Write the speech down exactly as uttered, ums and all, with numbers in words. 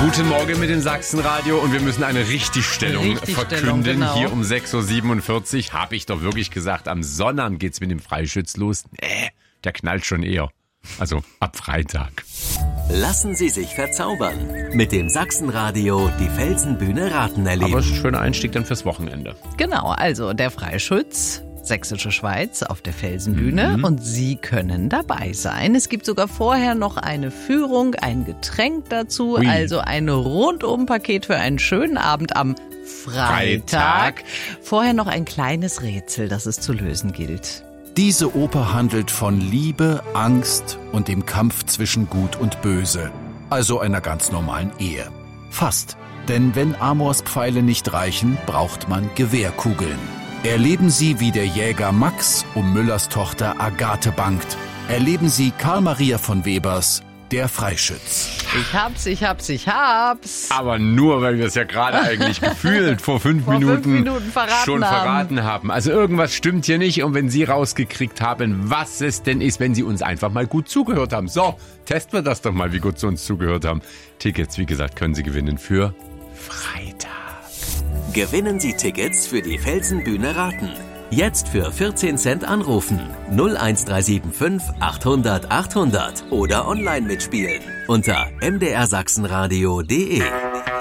Guten Morgen mit dem Sachsenradio und wir müssen eine Richtigstellung Richtigstellung, verkünden. genau. Hier um sechs Uhr siebenundvierzig habe ich doch wirklich gesagt, am Sonnabend geht's mit dem Freischütz los. Nee, der knallt schon eher. Also ab Freitag. Lassen Sie sich verzaubern. Mit dem Sachsenradio die Felsenbühne Raten erleben. Aber es ist ein schöner Einstieg dann fürs Wochenende. Genau, also der Freischütz, Sächsische Schweiz auf der Felsenbühne Mhm. und Sie können dabei sein. Es gibt sogar vorher noch eine Führung, ein Getränk dazu, Ui. also ein Rundum-Paket für einen schönen Abend am Freitag. Freitag. Vorher noch ein kleines Rätsel, das es zu lösen gilt. Diese Oper handelt von Liebe, Angst und dem Kampf zwischen Gut und Böse. Also einer ganz normalen Ehe. Fast. Denn wenn Amors Pfeile nicht reichen, braucht man Gewehrkugeln. Erleben Sie, wie der Jäger Max um Müllers Tochter Agathe bangt. Erleben Sie Karl Maria von Webers Der Freischütz. Ich hab's, ich hab's, ich hab's. Aber nur, weil wir es ja gerade eigentlich gefühlt vor fünf Vor Minuten, fünf Minuten verraten schon haben. verraten haben. Also irgendwas stimmt hier nicht. Und wenn Sie rausgekriegt haben, was es denn ist, wenn Sie uns einfach mal gut zugehört haben. So, testen wir das doch mal, wie gut Sie uns zugehört haben. Tickets, wie gesagt, können Sie gewinnen für Freitag. Gewinnen Sie Tickets für die Felsenbühne Raten. Jetzt für vierzehn Cent anrufen. null eins drei sieben fünf achthundert achthundert oder online mitspielen unter m d r sachsenradio punkt d e.